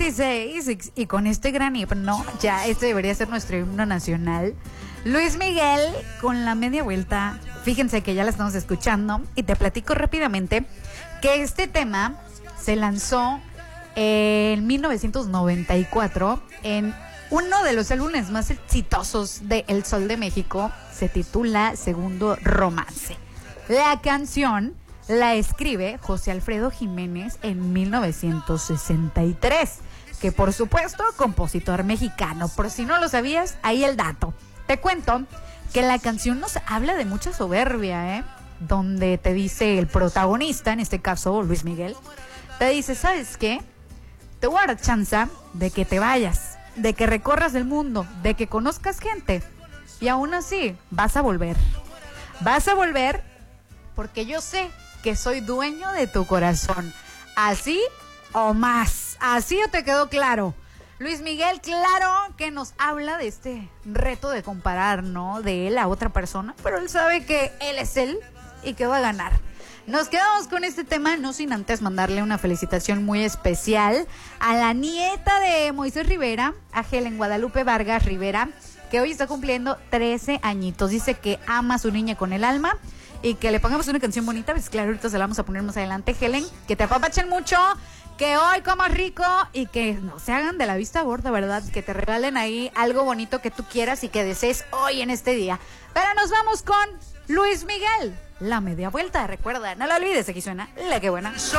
9:26 y con este gran himno, ya este debería ser nuestro himno nacional. Luis Miguel con la media vuelta. Fíjense que ya la estamos escuchando y te platico rápidamente que este tema se lanzó en 1994 en uno de los álbumes más exitosos de El Sol de México. Se titula Segundo Romance. La canción la escribe José Alfredo Jiménez en 1963, que por supuesto, compositor mexicano. Por si no lo sabías, ahí el dato. Te cuento que la canción nos habla de mucha soberbia, donde te dice el protagonista, en este caso Luis Miguel, te dice, ¿sabes qué? Te voy a dar chance de que te vayas, de que recorras el mundo, de que conozcas gente, y aún así vas a volver. Vas a volver porque yo sé que soy dueño de tu corazón. ¿Así o más? ¿Así o te quedó claro? Luis Miguel, claro que nos habla de este reto de comparar, ¿no? De él a otra persona, pero él sabe que él es él y que va a ganar. Nos quedamos con este tema, no sin antes mandarle una felicitación muy especial a la nieta de Moisés Rivera, a Helen Guadalupe Vargas Rivera, que hoy está cumpliendo 13 añitos. Dice que ama a su niña con el alma y que le pongamos una canción bonita. Pues claro, ahorita se la vamos a poner más adelante. Helen, que te apapachen mucho, que hoy comas rico y que no se hagan de la vista gorda, ¿verdad? Que te regalen ahí algo bonito que tú quieras y que desees hoy en este día. Pero nos vamos con Luis Miguel, La Media Vuelta. Recuerda, no lo olvides, aquí suena La Que Buena.